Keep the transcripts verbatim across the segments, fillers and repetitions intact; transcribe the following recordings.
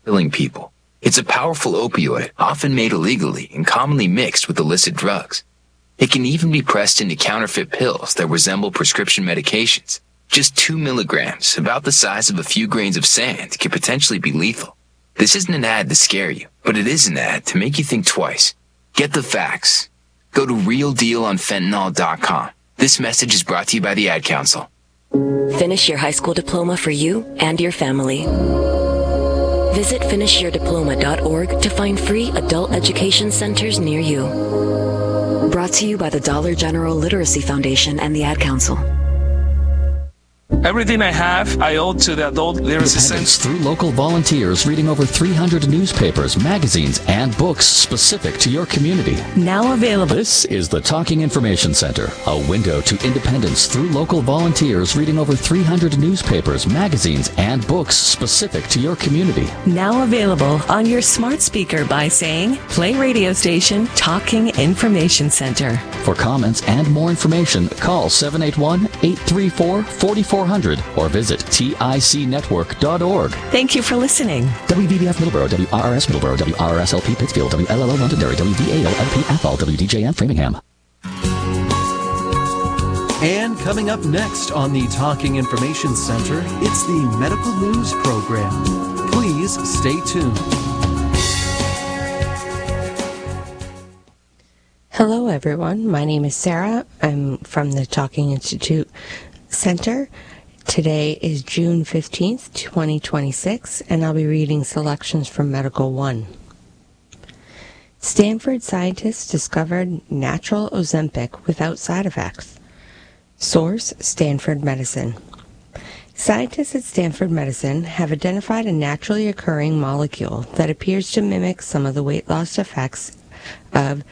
killing people. It's a powerful opioid, often made illegally and commonly mixed with illicit drugs. It can even be pressed into counterfeit pills that resemble prescription medications. Just two milligrams, about the size of a few grains of sand, can potentially be lethal. This isn't an ad to scare you, but it is an ad to make you think twice. Get the facts. Go to real deal on fentanyl dot com. This message is brought to you by the Ad Council. Finish your high school diploma for you and your family. Visit finish your diploma dot org to find free adult education centers near you. Brought to you by the Dollar General Literacy Foundation and the Ad Council. Everything I have, I owe to the Adult Literacy Center. Through local volunteers reading over three hundred newspapers, magazines, and books specific to your community. Now available. This is the Talking Information Center, a window to independence through local volunteers reading over three hundred newspapers, magazines, and books specific to your community. Now available on your smart speaker by saying, play radio station Talking Information Center. For comments and more information, call seven eight one, eight three four, four four zero zero or visit tic network dot org. Thank you for listening. W V B F Middleborough, W R R S Middleborough, W R R S L P Pittsfield, W L L O Londonderry, W V A O L P Athol, W D J M Framingham. And coming up next on the Talking Information Center, it's the Medical News Program. Please stay tuned. Hello, everyone. My name is Sarah. I'm from the Talking Institute Center. Today is June fifteenth, twenty twenty-six, and I'll be reading selections from Medical One. Stanford scientists discovered natural Ozempic without side effects. Source, Stanford Medicine. Scientists at Stanford Medicine have identified a naturally occurring molecule that appears to mimic some of the weight loss effects of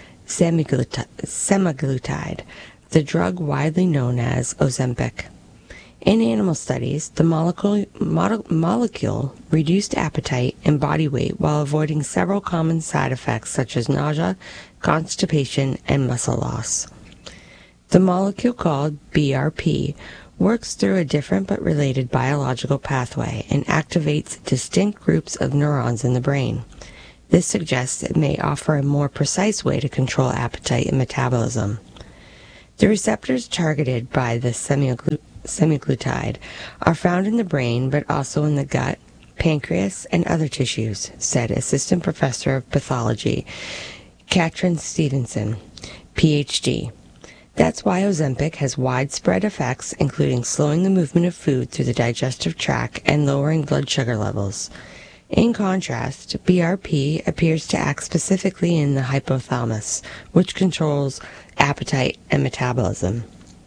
semaglutide, the drug widely known as Ozempic. In animal studies, the molecule, molecule reduced appetite and body weight while avoiding several common side effects such as nausea, constipation, and muscle loss. The molecule, called B R P, works through a different but related biological pathway and activates distinct groups of neurons in the brain. This suggests it may offer a more precise way to control appetite and metabolism. The receptors targeted by the semaglutide semaglutide are found in the brain but also in the gut, pancreas, and other tissues, said Assistant Professor of Pathology Katrin Stevenson, P H D. That's why Ozempic has widespread effects, including slowing the movement of food through the digestive tract and lowering blood sugar levels. In contrast, B R P appears to act specifically in the hypothalamus, which controls appetite and metabolism.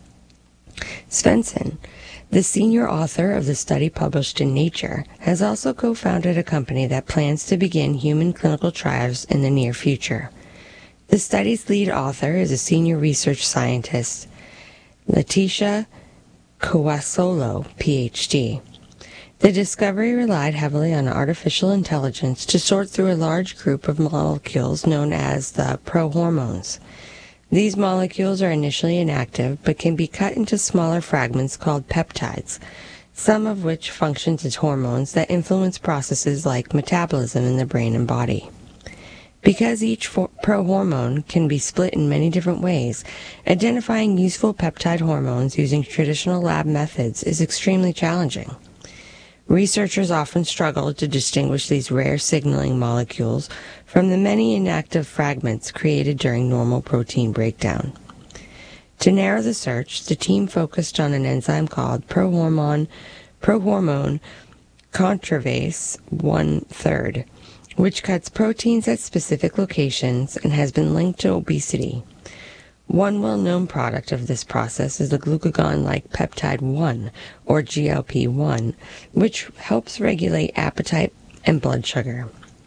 Svensson, the senior author of the study published in Nature, has also co-founded a company that plans to begin human clinical trials in the near future. The study's lead author is a senior research scientist, Leticia Coasolo, P H D. The discovery relied heavily on artificial intelligence to sort through a large group of molecules known as the prohormones. These molecules are initially inactive but can be cut into smaller fragments called peptides, some of which function as hormones that influence processes like metabolism in the brain and body. Because each for- prohormone can be split in many different ways, identifying useful peptide hormones using traditional lab methods is extremely challenging. Researchers often struggle to distinguish these rare signaling molecules from the many inactive fragments created during normal protein breakdown. To narrow the search, the team focused on an enzyme called prohormone, prohormone contrivase one third, which cuts proteins at specific locations and has been linked to obesity. One well-known product of this process is the glucagon-like peptide one, or G L P one, which helps regulate appetite and blood sugar.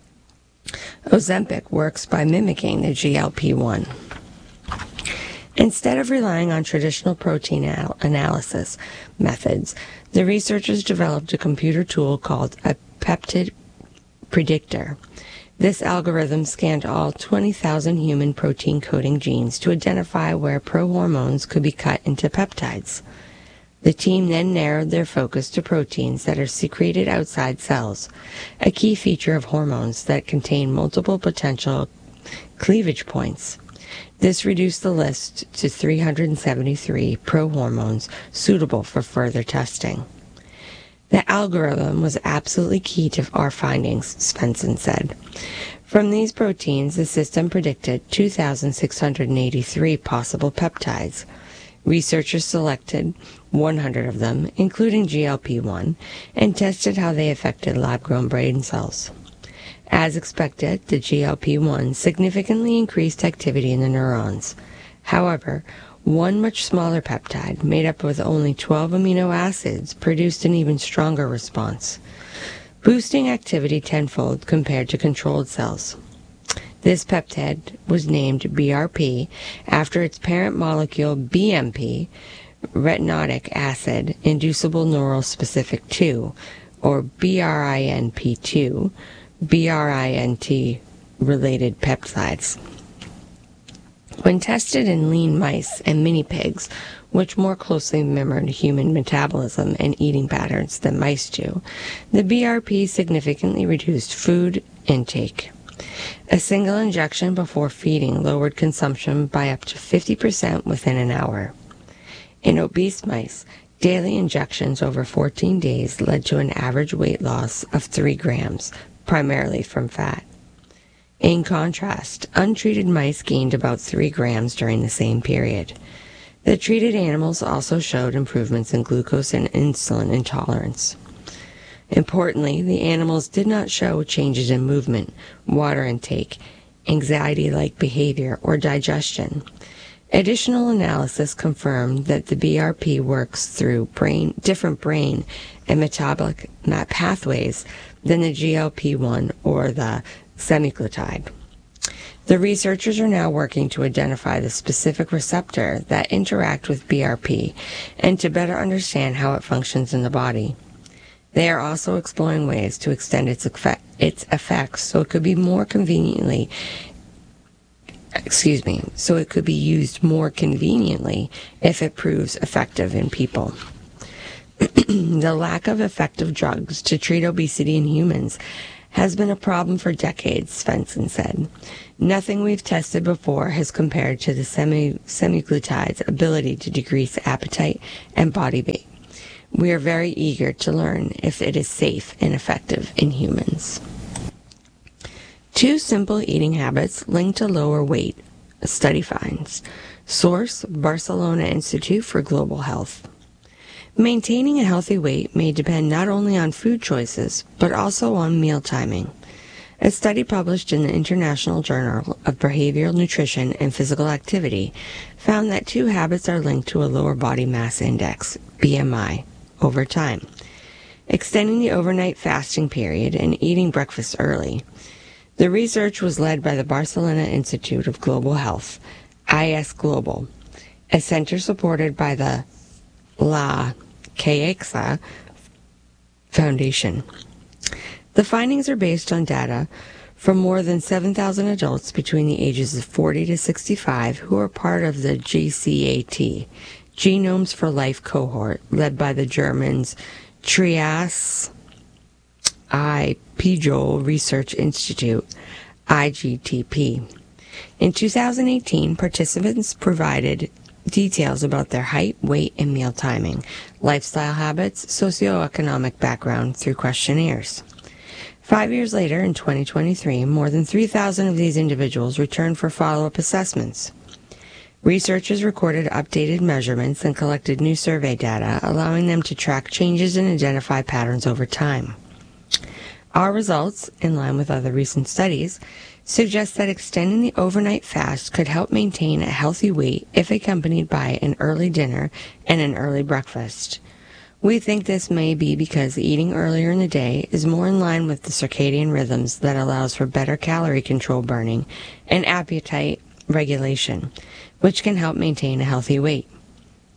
Ozempic works by mimicking the G L P one. Instead of relying on traditional protein al- analysis methods, the researchers developed a computer tool called a peptide predictor. This algorithm scanned all twenty thousand human protein-coding genes to identify where prohormones could be cut into peptides. The team then narrowed their focus to proteins that are secreted outside cells, a key feature of hormones that contain multiple potential cleavage points. This reduced the list to three hundred seventy-three prohormones suitable for further testing. The algorithm was absolutely key to our findings, Svensson said. From these proteins, the system predicted two thousand six hundred eighty-three possible peptides. Researchers selected one hundred of them, including G L P one, and tested how they affected lab-grown brain cells. As expected, the G L P one significantly increased activity in the neurons. However, one much smaller peptide, made up with only twelve amino acids, produced an even stronger response, boosting activity tenfold compared to controlled cells. This peptide was named B R P after its parent molecule B M P, retinoic acid inducible neural specific two, or B R I N P two, B R I N T-related peptides. When tested in lean mice and mini pigs, which more closely mirrored human metabolism and eating patterns than mice do, the B R P significantly reduced food intake. A single injection before feeding lowered consumption by up to fifty percent within an hour. In obese mice, daily injections over fourteen days led to an average weight loss of three grams, primarily from fat. In contrast, untreated mice gained about three grams during the same period. The treated animals also showed improvements in glucose and insulin intolerance. Importantly, the animals did not show changes in movement, water intake, anxiety-like behavior, or digestion. Additional analysis confirmed that the B R P works through brain, different brain and metabolic pathways than the G L P one or the semaglutide. The researchers are now working to identify the specific receptor that interact with B R P and to better understand how it functions in the body. They are also exploring ways to extend its effect, its effects so it could be more conveniently excuse me, so it could be used more conveniently if it proves effective in people. The lack of effective drugs to treat obesity in humans has been a problem for decades, Svensson said. Nothing we've tested before has compared to the semi, semaglutide's ability to decrease appetite and body weight. We are very eager to learn if it is safe and effective in humans. Two simple eating habits linked to lower weight, a study finds. Source, Barcelona Institute for Global Health. Maintaining a healthy weight may depend not only on food choices, but also on meal timing. A study published in the International Journal of Behavioral Nutrition and Physical Activity found that two habits are linked to a lower body mass index, B M I, over time. Extending the overnight fasting period and eating breakfast early. The research was led by the Barcelona Institute of Global Health, I S Global, a center supported by the La Caixa Foundation. The findings are based on data from more than seven thousand adults between the ages of forty to sixty-five who are part of the G C A T, Genomes for Life cohort, led by the Germans Trias I Peugeot Research Institute, I G T P. In two thousand eighteen, participants provided details about their height, weight, and meal timing, lifestyle habits, socioeconomic background through questionnaires. Five years later, in twenty twenty-three, more than three thousand of these individuals returned for follow-up assessments. Researchers recorded updated measurements and collected new survey data, allowing them to track changes and identify patterns over time. Our results, in line with other recent studies, suggest that extending the overnight fast could help maintain a healthy weight if accompanied by an early dinner and an early breakfast. We think this may be because eating earlier in the day is more in line with the circadian rhythms that allows for better calorie control burning and appetite regulation, which can help maintain a healthy weight.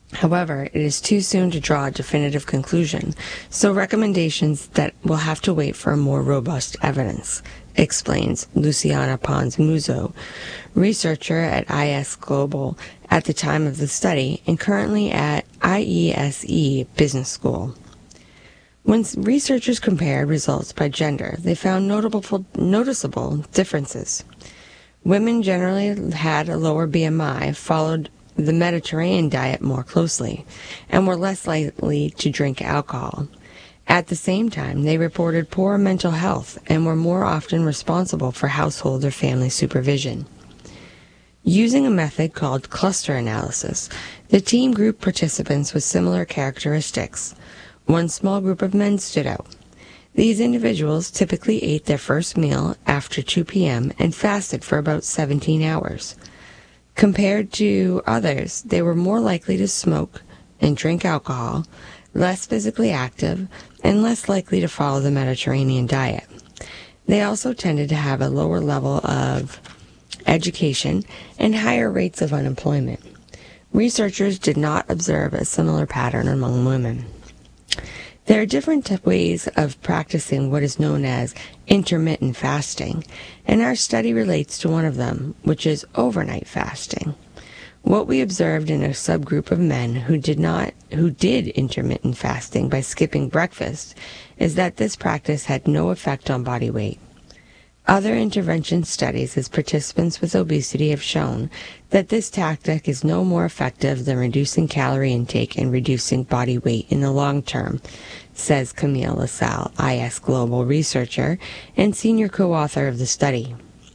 However, it is too soon to draw a definitive conclusion, so recommendations that will have to wait for more robust evidence, explains Luciana Pons Muzo, researcher at I S Global at the time of the study and currently at I E S E Business School. When researchers compared results by gender, they found notable, noticeable differences. Women generally had a lower B M I, followed the Mediterranean diet more closely, and were less likely to drink alcohol. At the same time, they reported poor mental health and were more often responsible for household or family supervision. Using a method called cluster analysis, the team grouped participants with similar characteristics. One small group of men stood out. These individuals typically ate their first meal after two p.m. and fasted for about seventeen hours. Compared to others, they were more likely to smoke and drink alcohol, less physically active, and less likely to follow the Mediterranean diet. They also tended to have a lower level of education and higher rates of unemployment. Researchers did not observe a similar pattern among women. There are different ways of practicing what is known as intermittent fasting, and our study relates to one of them, which is overnight fasting. What we observed in a subgroup of men who did not, who did intermittent fasting by skipping breakfast is that this practice had no effect on body weight. Other intervention studies as participants with obesity have shown that this tactic is no more effective than reducing calorie intake and reducing body weight in the long term, says Camille LaSalle, I S Global researcher and senior co-author of the study.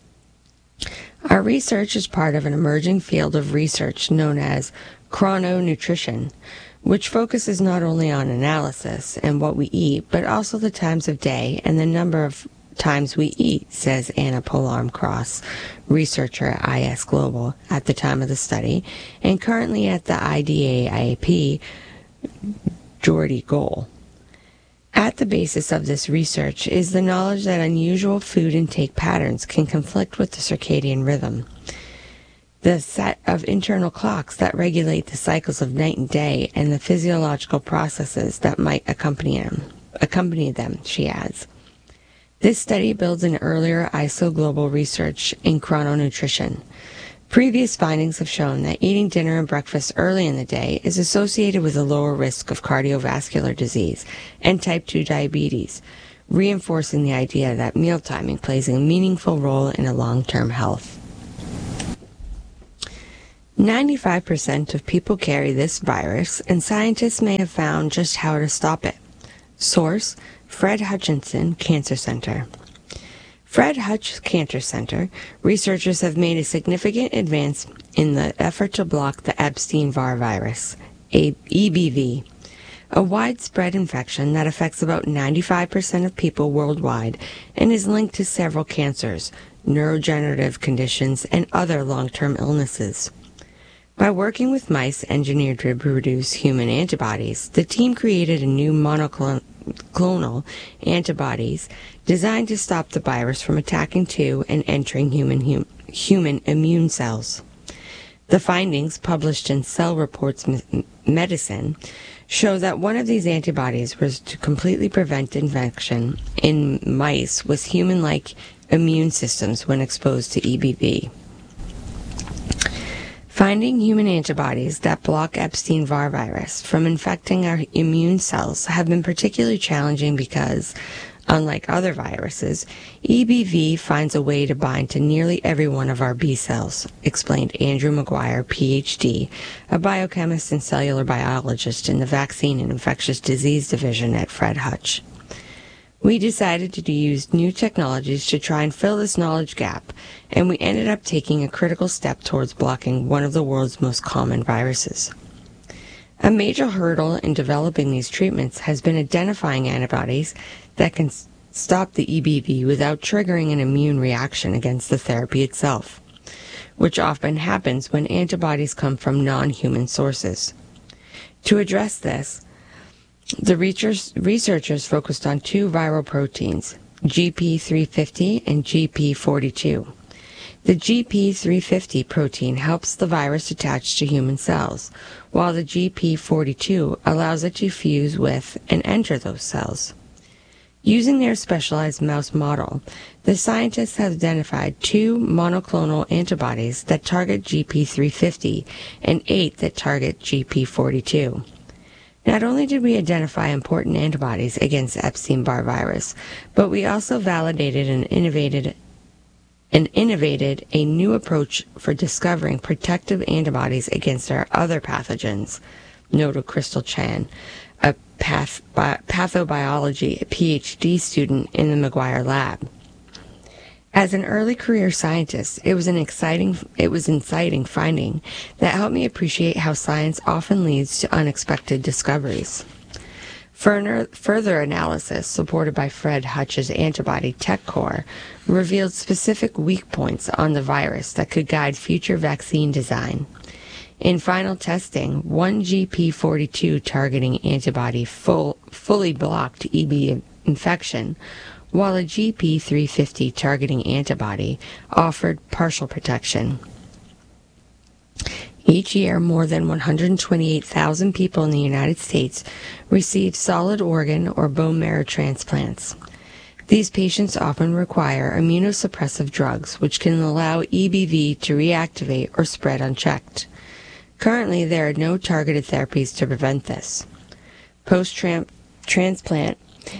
Our research is part of an emerging field of research known as chrononutrition, which focuses not only on analysis and what we eat, but also the times of day and the number of times we eat, says Anna Polarm-Cross, researcher at I S Global at the time of the study, and currently at the I D A I P Geordie Goal. At the basis of this research is the knowledge that unusual food intake patterns can conflict with the circadian rhythm, the set of internal clocks that regulate the cycles of night and day, and the physiological processes that might accompany them, accompany them, she adds. This study builds on earlier I S O Global research in chrononutrition. Previous findings have shown that eating dinner and breakfast early in the day is associated with a lower risk of cardiovascular disease and type two diabetes, reinforcing the idea that meal timing plays a meaningful role in a long-term health. ninety-five percent of people carry this virus, and scientists may have found just how to stop it. Source: Fred Hutchinson Cancer Center. Fred Hutch Cancer Center researchers have made a significant advance in the effort to block the Epstein-Barr virus, E B V, a widespread infection that affects about ninety-five percent of people worldwide and is linked to several cancers, neurodegenerative conditions, and other long-term illnesses. By working with mice engineered to produce human antibodies, the team created a new monoclonal antibodies designed to stop the virus from attacking to and entering human hum, human immune cells. The findings, published in Cell Reports Medicine, show that one of these antibodies was to completely prevent infection in mice with human-like immune systems when exposed to E B V. Finding human antibodies that block Epstein-Barr virus from infecting our immune cells have been particularly challenging because, unlike other viruses, E B V finds a way to bind to nearly every one of our B cells, explained Andrew McGuire, P H D, a biochemist and cellular biologist in the Vaccine and Infectious Disease Division at Fred Hutch. We decided to use new technologies to try and fill this knowledge gap, and we ended up taking a critical step towards blocking one of the world's most common viruses. A major hurdle in developing these treatments has been identifying antibodies that can stop the E B V without triggering an immune reaction against the therapy itself, which often happens when antibodies come from non-human sources. To address this, the researchers focused on two viral proteins, G P three fifty and G P forty-two. The G P three fifty protein helps the virus attach to human cells, while the G P forty-two allows it to fuse with and enter those cells. Using their specialized mouse model, the scientists have identified two monoclonal antibodies that target G P three fifty and eight that target G P forty-two. Not only did we identify important antibodies against Epstein-Barr virus, but we also validated and innovated and innovated a new approach for discovering protective antibodies against our other pathogens, noted Crystal Chan, a path, bi- pathobiology P H D student in the McGuire lab. As an early career scientist, it was an exciting, it was inciting finding that helped me appreciate how science often leads to unexpected discoveries. Further analysis, supported by Fred Hutch's antibody tech core, revealed specific weak points on the virus that could guide future vaccine design. In final testing, one G P forty-two targeting antibody full, fully blocked E B infection, while a G P three fifty targeting antibody offered partial protection. Each year, more than one hundred twenty-eight thousand people in the United States receive solid organ or bone marrow transplants. These patients often require immunosuppressive drugs, which can allow E B V to reactivate or spread unchecked. Currently, there are no targeted therapies to prevent this. Post-transplant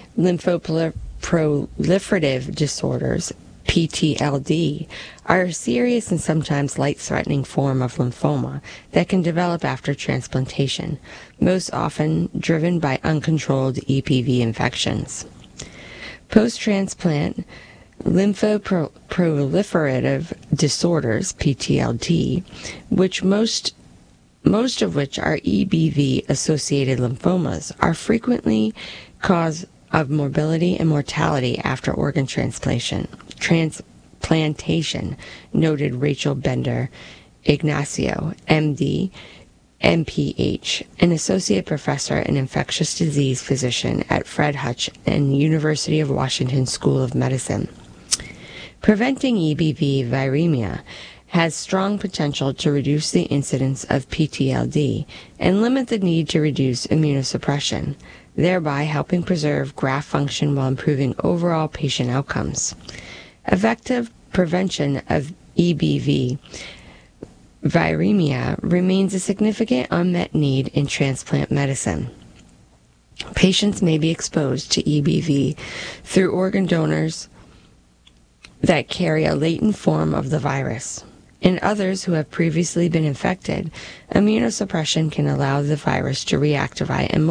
lymphoproliferative disorders, P T L D, are a serious and sometimes life-threatening form of lymphoma that can develop after transplantation, most often driven by uncontrolled E P V infections. Post-transplant lymphoproliferative disorders, P T L D, which most most of which are E B V-associated lymphomas, are frequently cause of morbidity and mortality after organ transplantation, transplantation, noted Rachel Bender Ignacio, M D, M P H, an associate professor and infectious disease physician at Fred Hutch and University of Washington School of Medicine. Preventing E B V viremia has strong potential to reduce the incidence of P T L D and limit the need to reduce immunosuppression, thereby helping preserve graft function while improving overall patient outcomes. Effective prevention of E B V viremia remains a significant unmet need in transplant medicine. Patients may be exposed to E B V through organ donors that carry a latent form of the virus. In others who have previously been infected, immunosuppression can allow the virus to reactivate and